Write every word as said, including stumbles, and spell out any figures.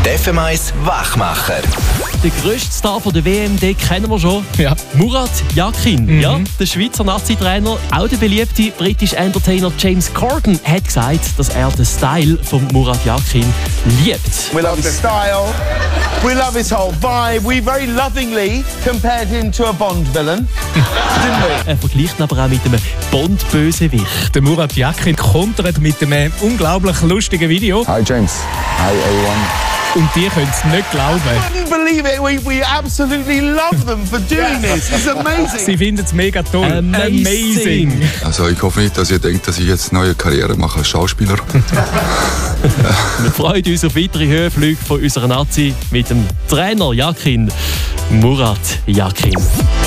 Die F M eins Wachmacher. Der grösste Star von der W M, den kennen wir schon. Ja. Murat Yakin, Mhm. ja, der Schweizer Nazi-Trainer. Auch der beliebte britische Entertainer James Corden hat gesagt, dass er den Style von Murat Yakin liebt. We love his style. We love his whole vibe. We very lovingly compared him to a Bond villain, didn't we? Er vergleicht ihn aber auch mit einem Bond-Bösewicht. Der Murat Yakin kontert mit einem unglaublich lustigen Video. Hi James. Hi everyone. Und die können es nicht glauben. I couldn't believe it. We, we absolutely love them for doing this. It's amazing. Sie finden es mega toll. Amazing. Also ich hoffe nicht, dass ihr denkt, dass ich jetzt eine neue Karriere mache als Schauspieler. Wir freuen uns auf weitere Höhenflüge von unserer Nazi mit dem Trainer Yakin, Murat Yakin.